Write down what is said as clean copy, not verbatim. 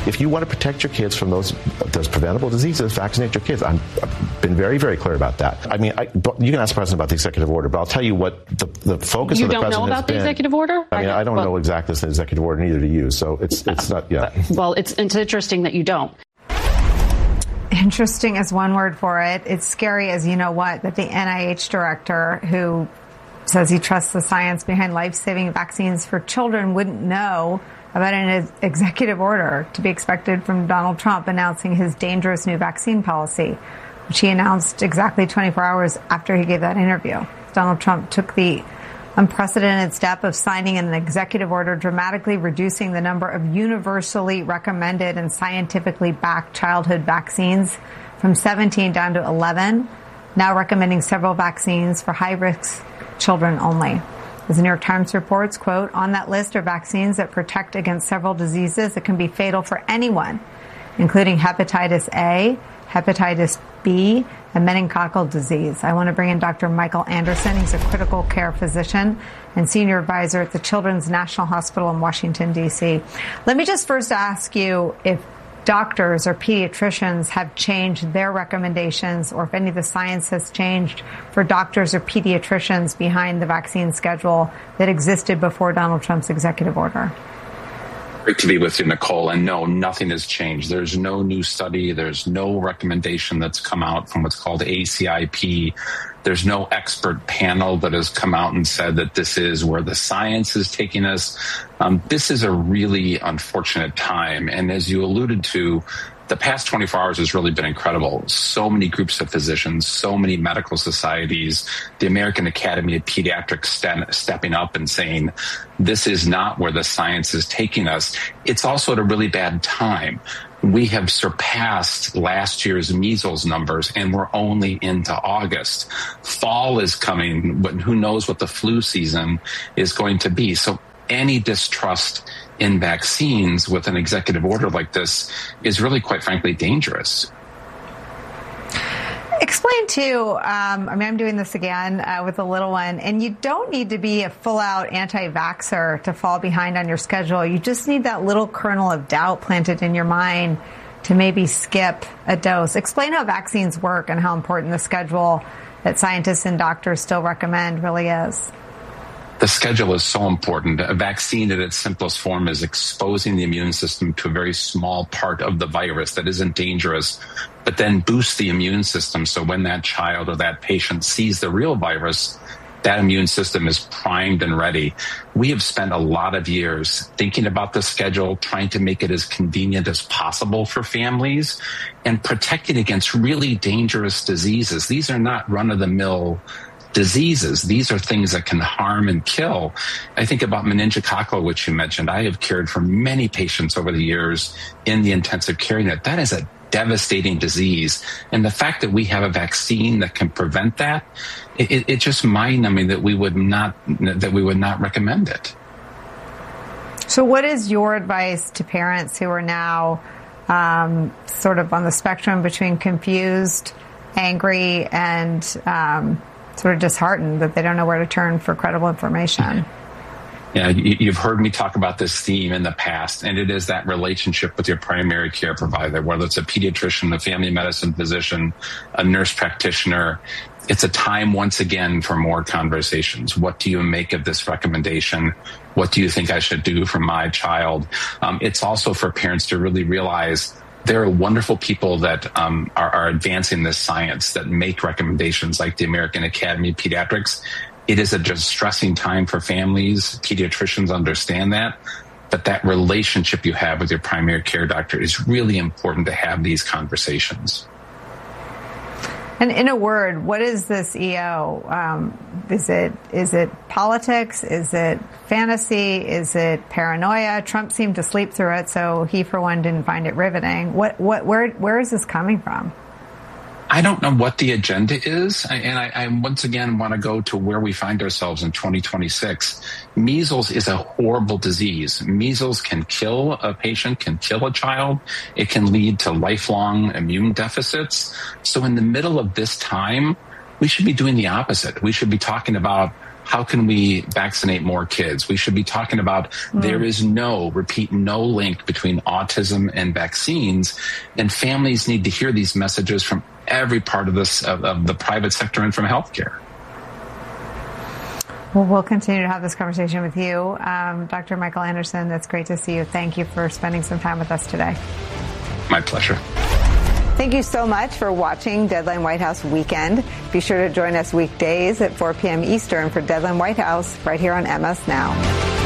if you want to protect your kids from those preventable diseases, vaccinate your kids. I've been very, very clear about that. I mean, you can ask the president about the executive order, but I'll tell you what the focus of the president has been. You don't know about the executive order? I mean, I don't know exactly the executive order, neither do you. So it's not, yeah. Well, it's interesting that you don't. Interesting is one word for it. It's scary as you know what, that the NIH director who says he trusts the science behind life-saving vaccines for children wouldn't know about an executive order to be expected from Donald Trump announcing his dangerous new vaccine policy, which he announced exactly 24 hours after he gave that interview. Donald Trump took the unprecedented step of signing an executive order dramatically reducing the number of universally recommended and scientifically backed childhood vaccines from 17 down to 11, now recommending several vaccines for high-risk children only. As the New York Times reports, quote, on that list are vaccines that protect against several diseases that can be fatal for anyone, including hepatitis A, hepatitis B, and meningococcal disease. I want to bring in Dr. Michael Anderson. He's a critical care physician and senior advisor at the Children's National Hospital in Washington, D.C. Let me just first ask you if doctors or pediatricians have changed their recommendations or if any of the science has changed for doctors or pediatricians behind the vaccine schedule that existed before Donald Trump's executive order. Great to be with you, Nicole. And no, nothing has changed. There's no new study. There's no recommendation that's come out from what's called ACIP. There's no expert panel that has come out and said that this is where the science is taking us. This is a really unfortunate time. And as you alluded to, the past 24 hours has really been incredible. So many groups of physicians, so many medical societies, the American Academy of Pediatrics stepping up and saying, this is not where the science is taking us. It's also at a really bad time. We have surpassed last year's measles numbers, and we're only into August. Fall is coming, but who knows what the flu season is going to be. So any distrust in vaccines with an executive order like this is really, quite frankly, dangerous. Explain too, I'm doing this again with the little one, and you don't need to be a full-out anti-vaxxer to fall behind on your schedule. You just need that little kernel of doubt planted in your mind to maybe skip a dose. Explain how vaccines work and how important the schedule that scientists and doctors still recommend really is. The schedule is so important. A vaccine at its simplest form is exposing the immune system to a very small part of the virus that isn't dangerous, but then boosts the immune system. So when that child or that patient sees the real virus, that immune system is primed and ready. We have spent a lot of years thinking about the schedule, trying to make it as convenient as possible for families and protecting against really dangerous diseases. These are not run-of-the-mill diseases. These are things that can harm and kill. I think about meningococcal, which you mentioned. I have cared for many patients over the years in the intensive care unit. That is a devastating disease. And the fact that we have a vaccine that can prevent that, it's just mind-numbing that we would not recommend it. So what is your advice to parents who are now sort of on the spectrum between confused, angry, and sort of disheartened that they don't know where to turn for credible information? Yeah, you've heard me talk about this theme in the past, and it is that relationship with your primary care provider, whether it's a pediatrician, a family medicine physician, a nurse practitioner. It's a time, once again, for more conversations. What do you make of this recommendation? What do you think I should do for my child? It's also for parents to really realize there are wonderful people that are advancing this science, that make recommendations like the American Academy of Pediatrics. It is a distressing time for families. Pediatricians understand that. But that relationship you have with your primary care doctor is really important to have these conversations. And in a word, what is this EO? Is it politics? Is it fantasy? Is it paranoia? Trump seemed to sleep through it, so he, for one, didn't find it riveting. Where is this coming from? I don't know what the agenda is, and I once again want to go to where we find ourselves in 2026. Measles is a horrible disease. Measles can kill a patient, can kill a child. It can lead to lifelong immune deficits. So in the middle of this time, we should be doing the opposite. We should be talking about how can we vaccinate more kids? We should be talking about there is no link between autism and vaccines, and families need to hear these messages from every part of this, of the private sector and from healthcare. Well, we'll continue to have this conversation with you. Dr. Michael Anderson, that's great to see you. Thank you for spending some time with us today. My pleasure. Thank you so much for watching Deadline White House Weekend. Be sure to join us weekdays at 4 p.m. Eastern for Deadline White House right here on MS Now.